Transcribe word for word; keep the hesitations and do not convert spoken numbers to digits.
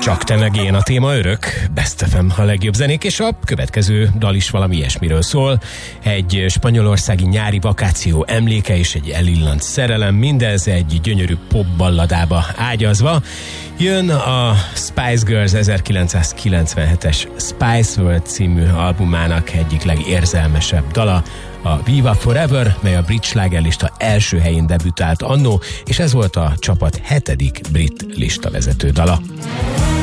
Csak te meg én a téma örök, Best ef em a legjobb zenék, és a következő dal is valami ilyesmiről szól. Egy spanyolországi nyári vakáció emléke és egy elillant szerelem, mindez egy gyönyörű popballadába ágyazva. Jön a Spice Girls ezerkilencszázkilencvenhetes Spice World című albumának egyik legérzelmesebb dala, a Viva Forever, mely a brit slágerlista első helyén debütált annó, és ez volt a csapat hetedik brit listavezető dala.